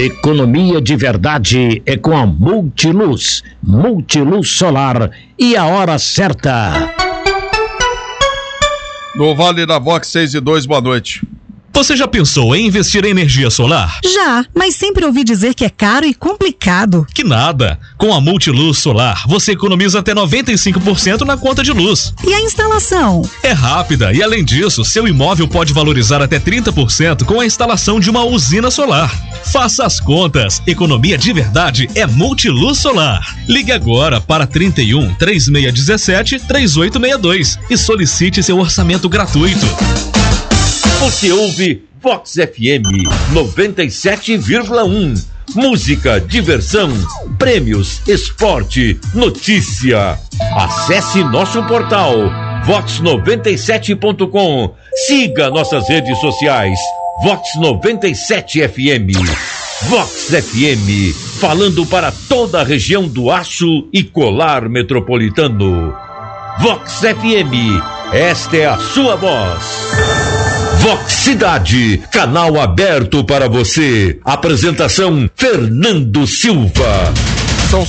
Economia de verdade é com a Multiluz. Multiluz Solar e a hora certa. No Vale da Vox 6:02, boa noite. Você já pensou em investir em energia solar? Já, mas sempre ouvi dizer que é caro e complicado. Que nada! Com a Multiluz Solar, você economiza até 95% na conta de luz. E a instalação? É rápida e, além disso, seu imóvel pode valorizar até 30% com a instalação de uma usina solar. Faça as contas. Economia de verdade é Multiluz Solar. Ligue agora para 31 3617 3862 e solicite seu orçamento gratuito. Você ouve Vox FM 97,1. Música, diversão, prêmios, esporte, notícia. Acesse nosso portal vox97.com. Siga nossas redes sociais. Vox 97 FM. Vox FM, falando para toda a região do Aço e Colar Metropolitano. Vox FM, esta é a sua voz. Vox Cidade, canal aberto para você. Apresentação Fernando Silva. São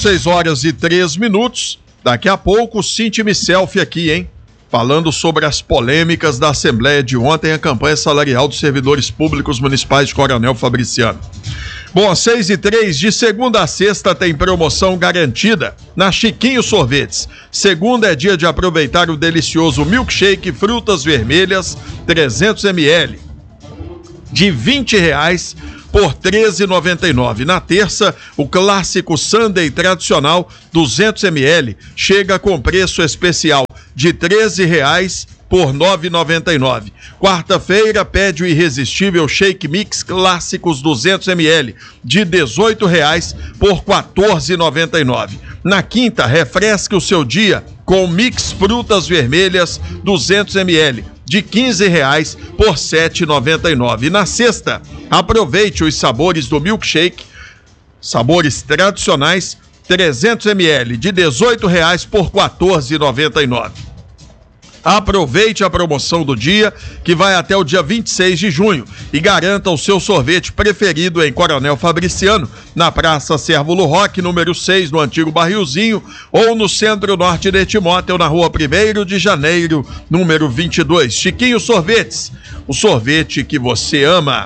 6:03. Daqui a pouco o Cinte-me Selfie aqui, hein? Falando sobre as polêmicas da Assembleia de ontem, a campanha salarial dos servidores públicos municipais de Coronel Fabriciano. Bom, 6:03, de segunda a sexta tem promoção garantida na Chiquinho Sorvetes. Segunda é dia de aproveitar o delicioso milkshake frutas vermelhas 300 ml de R$20 por R$13,99. Na terça, o clássico sundae tradicional 200 ml chega com preço especial de R$13 por R$9,99. Quarta-feira, pede o irresistível Shake Mix Clássicos 200 ml de R$18 por R$14,99. Na quinta, refresque o seu dia com Mix Frutas Vermelhas 200 ml de R$15 por R$7,99. E na sexta, aproveite os sabores do milkshake, sabores tradicionais 300 ml de R$18 por R$14,99. Aproveite a promoção do dia, que vai até o dia 26 de junho, e garanta o seu sorvete preferido em Coronel Fabriciano, na Praça Cérvulo Roque, número 6, no Antigo Barrilzinho, ou no Centro-Norte de Timóteo, na Rua 1º de Janeiro, número 22. Chiquinho Sorvetes, o sorvete que você ama.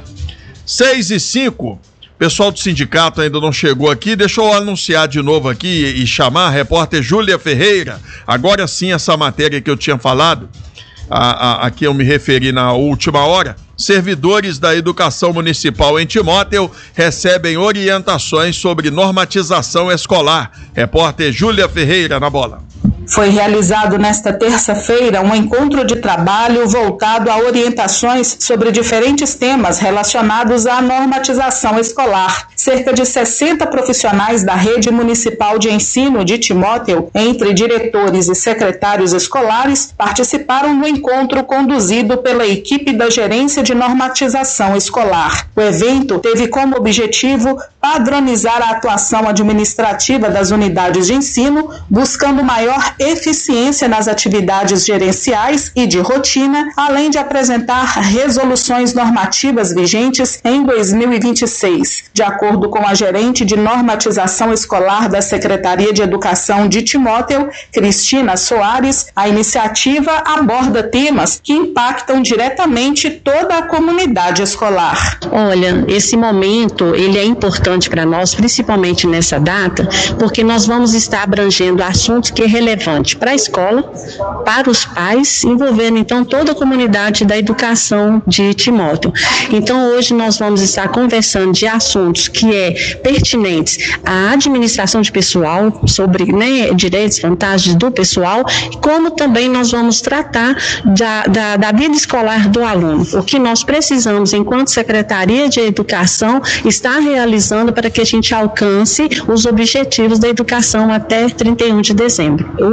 6:05. Pessoal do sindicato ainda não chegou aqui, deixa eu anunciar de novo aqui e chamar a repórter Júlia Ferreira. Agora sim, essa matéria que eu tinha falado, a que eu me referi na última hora. Servidores da educação municipal em Timóteo recebem orientações sobre normatização escolar. Repórter Júlia Ferreira na bola. Foi realizado nesta terça-feira um encontro de trabalho voltado a orientações sobre diferentes temas relacionados à normatização escolar. Cerca de 60 profissionais da Rede Municipal de Ensino de Timóteo, entre diretores e secretários escolares, participaram no encontro conduzido pela equipe da Gerência de Normatização Escolar. O evento teve como objetivo padronizar a atuação administrativa das unidades de ensino, buscando maior eficiência nas atividades gerenciais e de rotina, além de apresentar resoluções normativas vigentes em 2026. De acordo com a gerente de normatização escolar da Secretaria de Educação de Timóteo, Cristina Soares, a iniciativa aborda temas que impactam diretamente toda a comunidade escolar. Olha, esse momento ele é importante para nós, principalmente nessa data, porque nós vamos estar abrangendo assuntos que é relevante para a escola, para os pais, envolvendo então toda a comunidade da educação de Timóteo. Então hoje nós vamos estar conversando de assuntos que é pertinentes à administração de pessoal, sobre direitos, vantagens do pessoal, como também nós vamos tratar da vida escolar do aluno, o que nós precisamos enquanto Secretaria de Educação estar realizando para que a gente alcance os objetivos da educação até 31 de dezembro. O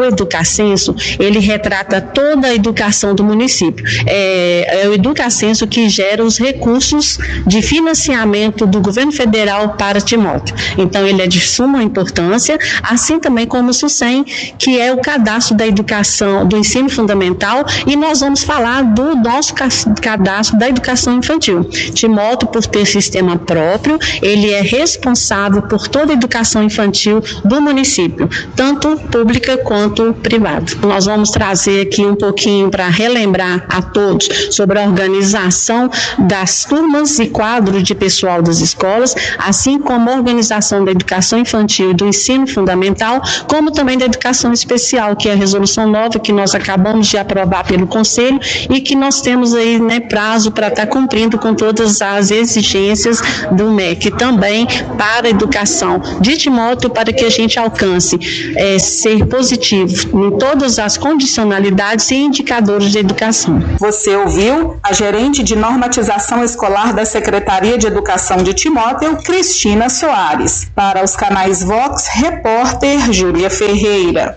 o Educacenso, ele retrata toda a educação do município. É o Educacenso que gera os recursos de financiamento do governo federal para Timóteo. Então, ele é de suma importância, assim também como o SUSEM, que é o cadastro da educação, do ensino fundamental, e nós vamos falar do nosso cadastro da educação infantil. Timóteo, por ter sistema próprio, ele é responsável por toda a educação infantil do município, tanto pública quanto privada. Nós vamos trazer aqui um pouquinho para relembrar a todos sobre a organização das turmas e quadros de pessoal das escolas, assim como a organização da educação infantil e do ensino fundamental, como também da educação especial, que é a resolução nova que nós acabamos de aprovar pelo Conselho e que nós temos aí, prazo para estar cumprindo com todas as exigências do MEC, também para a educação de Timóteo, para que a gente alcance ser positivo em todas as condicionalidades e indicadores de educação. Você ouviu a gerente de normatização escolar da Secretaria de Educação de Timóteo, Cristina Soares. Para os canais Vox, repórter Júlia Ferreira.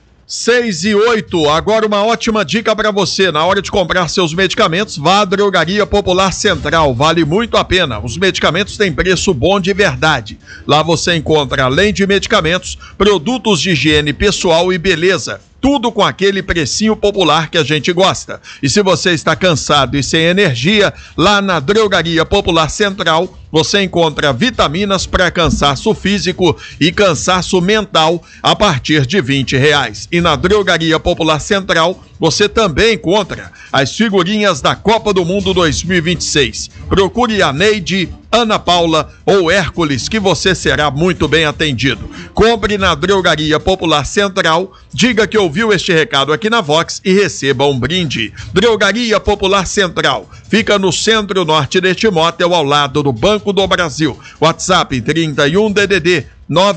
6:08, agora uma ótima dica para você. Na hora de comprar seus medicamentos, vá à Drogaria Popular Central, vale muito a pena. Os medicamentos têm preço bom de verdade. Lá você encontra, além de medicamentos, produtos de higiene pessoal e beleza. Tudo com aquele precinho popular que a gente gosta. E se você está cansado e sem energia, lá na Drogaria Popular Central, você encontra vitaminas para cansaço físico e cansaço mental a partir de R$20. E na Drogaria Popular Central, você também encontra as figurinhas da Copa do Mundo 2026. Procure a Neide, Ana Paula ou Hércules, que você será muito bem atendido. Compre na Drogaria Popular Central, diga que ouviu este recado aqui na Vox e receba um brinde. Drogaria Popular Central, fica no centro-norte de Timóteo, ao lado do Banco do Brasil. WhatsApp 31 DDD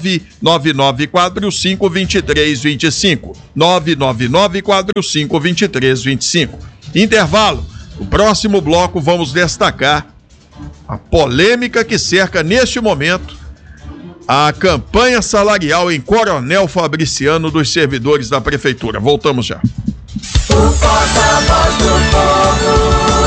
999452325. 999452325. Intervalo. No próximo bloco vamos destacar a polêmica que cerca neste momento a campanha salarial em Coronel Fabriciano dos servidores da prefeitura. Voltamos já. O porta-voz do povo.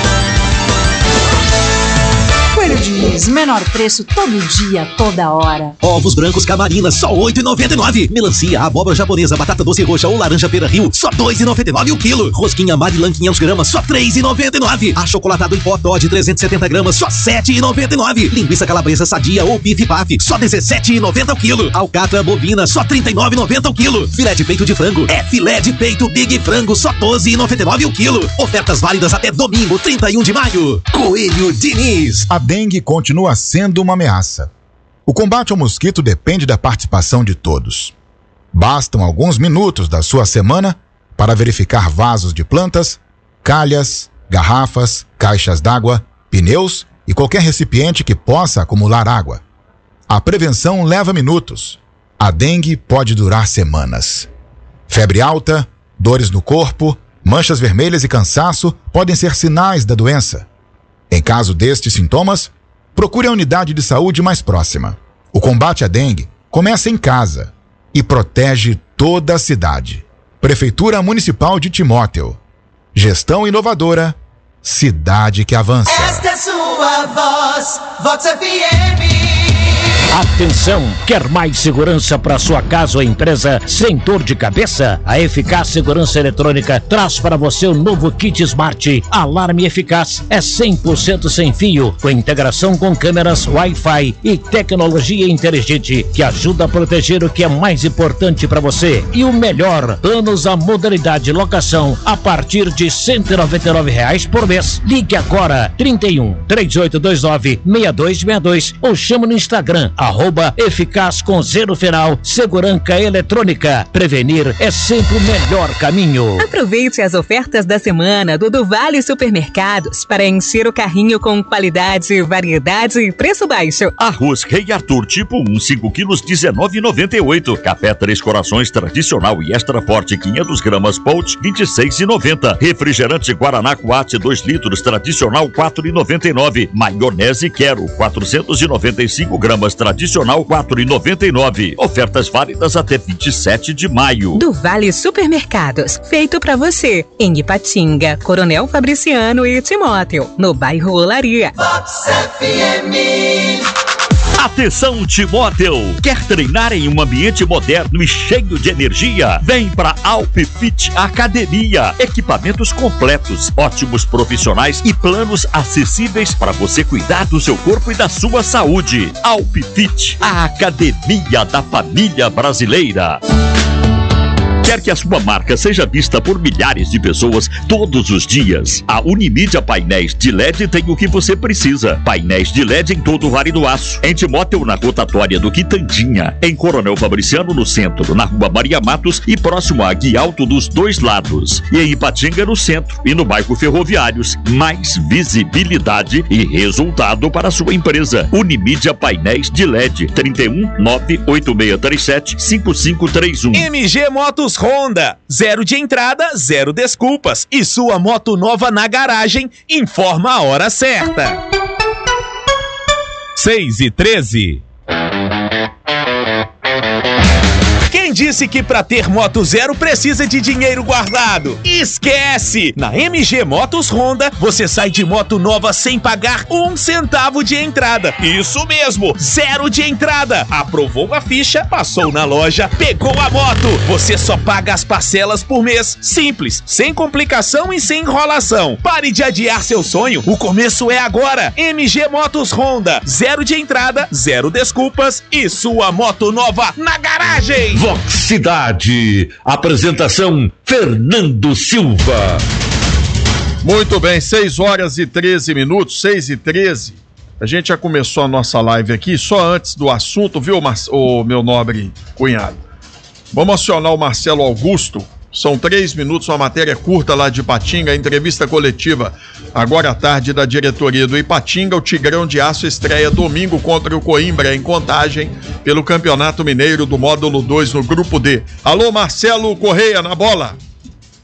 Coelho diz, menor preço todo dia, toda hora. Ovos brancos Camarina, só R$ 8,99. Melancia, abóbora japonesa, batata doce roxa ou laranja Pera Rio, só R$ 2,99 o quilo. Rosquinha Marilan 500 gramas, só R$ 3,99. Achocolatado em pó Toddy 370 gramas, só R$ 7,99. Linguiça calabresa sadia ou bife paf, só R$ 17,90 o quilo. Alcatra bovina, só R$ 39,90 o quilo. Filé de peito de frango, filé de peito Big Frango, só R$ 12,99 o quilo. Ofertas válidas até domingo, 31 de maio. Coelho Diniz. A dengue continua sendo uma ameaça. O combate ao mosquito depende da participação de todos. Bastam alguns minutos da sua semana para verificar vasos de plantas, calhas, garrafas, caixas d'água, pneus e qualquer recipiente que possa acumular água. A prevenção leva minutos. A dengue pode durar semanas. Febre alta, dores no corpo, manchas vermelhas e cansaço podem ser sinais da doença. Em caso destes sintomas, procure a unidade de saúde mais próxima. O combate à dengue começa em casa e protege toda a cidade. Prefeitura Municipal de Timóteo. Gestão inovadora, cidade que avança. Esta é sua voz, Vox FM. Atenção, quer mais segurança para sua casa ou empresa sem dor de cabeça? A Eficaz Segurança Eletrônica traz para você o novo kit Smart Alarme Eficaz. É 100% sem fio, com integração com câmeras Wi-Fi e tecnologia inteligente que ajuda a proteger o que é mais importante para você. E o melhor, planos à modalidade locação a partir de R$ 199 por mês. Ligue agora, 31 3829 6262 ou chama no Instagram, @eficaz com 0 final, Segurança Eletrônica. Prevenir é sempre o melhor caminho. Aproveite as ofertas da semana do Vale Supermercados para encher o carrinho com qualidade, variedade e preço baixo. Arroz Rei Arthur tipo 1, 5 quilos, R$19,98. Café 3 Corações tradicional e extra forte, 500 gramas, Pout, R$26,90. Refrigerante Guaraná Coate 2 litros tradicional, R$4,99. Maionese Quero, 495 gramas tradicional, tradicional, R$ 4,99. Ofertas válidas até 27 de maio. Do Vale Supermercados, feito pra você, em Ipatinga, Coronel Fabriciano e Timóteo, no bairro Olaria. Vox FM. Atenção, Timóteo! Quer treinar em um ambiente moderno e cheio de energia? Vem para Alpfit Academia. Equipamentos completos, ótimos profissionais e planos acessíveis para você cuidar do seu corpo e da sua saúde. Alpfit, a academia da família brasileira. Quer que a sua marca seja vista por milhares de pessoas todos os dias? A Unimídia Painéis de LED tem o que você precisa. Painéis de LED em todo o Vale do Aço. Em Timóteo, na rotatória do Quitandinha. Em Coronel Fabriciano, no centro. Na Rua Maria Matos e próximo a Guia Alto dos dois lados. E em Ipatinga, no centro. E no bairro Ferroviários. Mais visibilidade e resultado para a sua empresa. Unimídia Painéis de LED. 31 98637 5531. MG Motos Honda, 0 de entrada, 0 desculpas. E sua moto nova na garagem, informa a hora certa. 6h13. Quem disse que para ter moto zero precisa de dinheiro guardado? Esquece! Na MG Motos Honda, você sai de moto nova sem pagar 1 centavo de entrada. Isso mesmo, 0 de entrada. Aprovou a ficha, passou na loja, pegou a moto. Você só paga as parcelas por mês. Simples, sem complicação e sem enrolação. Pare de adiar seu sonho, o começo é agora. MG Motos Honda, 0 de entrada, 0 desculpas e sua moto nova na garagem. Vox Cidade. Apresentação Fernando Silva. Muito bem, 6h13, 6h13. A gente já começou a nossa live aqui, só antes do assunto, viu, o meu nobre cunhado? Vamos acionar o Marcelo Augusto. São 3 minutos, uma matéria curta lá de Ipatinga, entrevista coletiva agora à tarde da diretoria do Ipatinga. O Tigrão de Aço estreia domingo contra o Coimbra em Contagem pelo Campeonato Mineiro do Módulo 2 no Grupo D. Alô, Marcelo Correia, na bola.